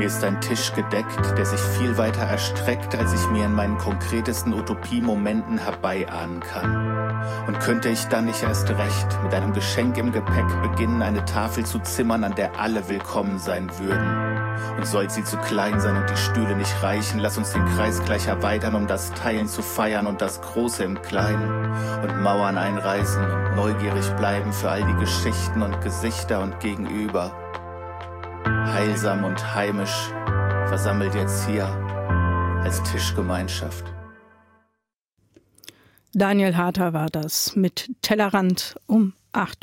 Mir ist ein Tisch gedeckt, der sich viel weiter erstreckt, als ich mir in meinen konkretesten Utopiemomenten herbeiahnen kann. Und könnte ich dann nicht erst recht mit einem Geschenk im Gepäck beginnen, eine Tafel zu zimmern, an der alle willkommen sein würden. Und sollte sie zu klein sein und die Stühle nicht reichen, lass uns den Kreis gleich erweitern, um das Teilen zu feiern und das Große im Kleinen. Und Mauern einreißen und neugierig bleiben für all die Geschichten und Gesichter und Gegenüber. Heilsam und heimisch, versammelt jetzt hier als Tischgemeinschaft. Daniel Harter war das mit Tellerrand um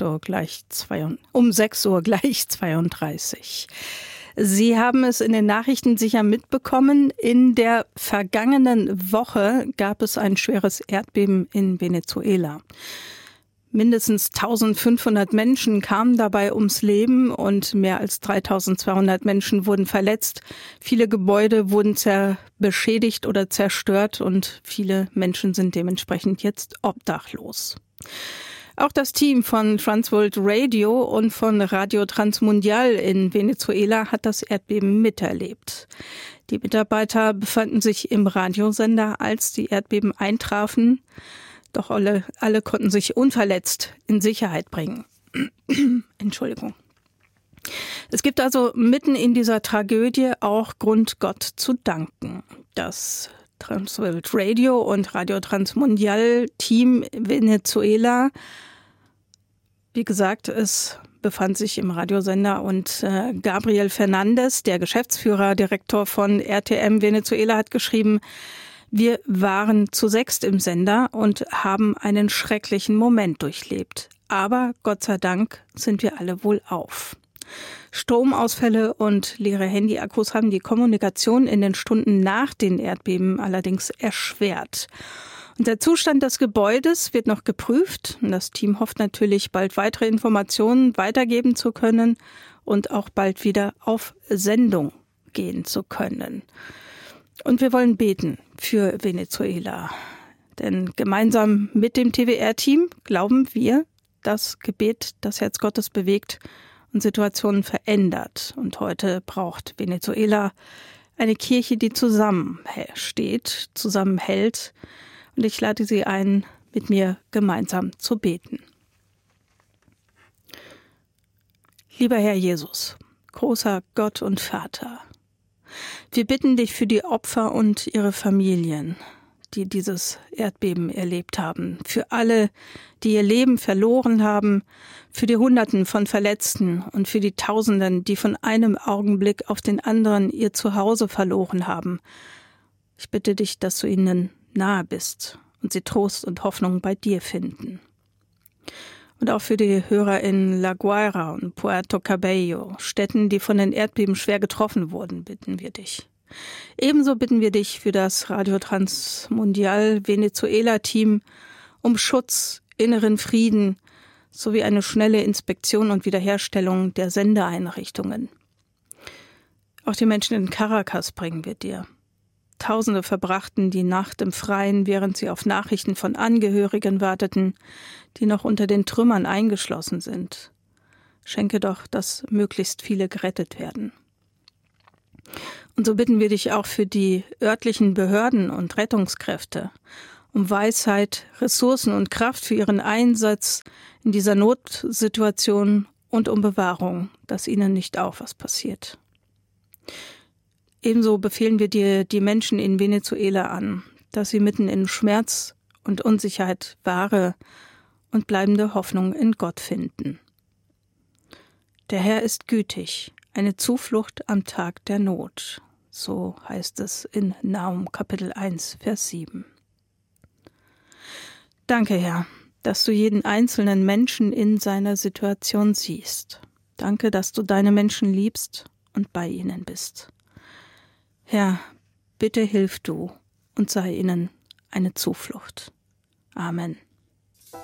6 Uhr gleich 32. Sie haben es in den Nachrichten sicher mitbekommen. In der vergangenen Woche gab es ein schweres Erdbeben in Venezuela. Mindestens 1500 Menschen kamen dabei ums Leben und mehr als 3200 Menschen wurden verletzt. Viele Gebäude wurden beschädigt oder zerstört und viele Menschen sind dementsprechend jetzt obdachlos. Auch das Team von Transworld Radio und von Radio Transmundial in Venezuela hat das Erdbeben miterlebt. Die Mitarbeiter befanden sich im Radiosender, als die Erdbeben eintrafen. Doch alle konnten sich unverletzt in Sicherheit bringen. Entschuldigung. Es gibt also mitten in dieser Tragödie auch Grund, Gott zu danken. Das Transworld Radio und Radio Transmundial Team Venezuela, wie gesagt, es befand sich im Radiosender und Gabriel Fernandez, der Geschäftsführer, Direktor von RTM Venezuela, hat geschrieben: Wir waren zu 6 im Sender und haben einen schrecklichen Moment durchlebt. Aber Gott sei Dank sind wir alle wohlauf. Stromausfälle und leere Handyakkus haben die Kommunikation in den Stunden nach den Erdbeben allerdings erschwert. Und der Zustand des Gebäudes wird noch geprüft. Und das Team hofft natürlich, bald weitere Informationen weitergeben zu können und auch bald wieder auf Sendung gehen zu können. Und wir wollen beten für Venezuela. Denn gemeinsam mit dem TWR-Team glauben wir, dass Gebet das Herz Gottes bewegt und Situationen verändert. Und heute braucht Venezuela eine Kirche, die zusammensteht, zusammenhält. Und ich lade Sie ein, mit mir gemeinsam zu beten. Lieber Herr Jesus, großer Gott und Vater, wir bitten dich für die Opfer und ihre Familien, die dieses Erdbeben erlebt haben, für alle, die ihr Leben verloren haben, für die Hunderten von Verletzten und für die Tausenden, die von einem Augenblick auf den anderen ihr Zuhause verloren haben. Ich bitte dich, dass du ihnen nahe bist und sie Trost und Hoffnung bei dir finden. Und auch für die Hörer in La Guaira und Puerto Cabello, Städten, die von den Erdbeben schwer getroffen wurden, bitten wir dich. Ebenso bitten wir dich für das Radio Transmundial Venezuela-Team um Schutz, inneren Frieden sowie eine schnelle Inspektion und Wiederherstellung der Sendeeinrichtungen. Auch die Menschen in Caracas bringen wir dir. Tausende verbrachten die Nacht im Freien, während sie auf Nachrichten von Angehörigen warteten, die noch unter den Trümmern eingeschlossen sind. Schenke doch, dass möglichst viele gerettet werden. Und so bitten wir dich auch für die örtlichen Behörden und Rettungskräfte um Weisheit, Ressourcen und Kraft für ihren Einsatz in dieser Notsituation und um Bewahrung, dass ihnen nicht auch was passiert. Ebenso befehlen wir dir die Menschen in Venezuela an, dass sie mitten in Schmerz und Unsicherheit wahre und bleibende Hoffnung in Gott finden. Der Herr ist gütig, eine Zuflucht am Tag der Not. So heißt es in Nahum Kapitel 1, Vers 7. Danke, Herr, dass du jeden einzelnen Menschen in seiner Situation siehst. Danke, dass du deine Menschen liebst und bei ihnen bist. Herr, bitte hilf du und sei ihnen eine Zuflucht. Amen.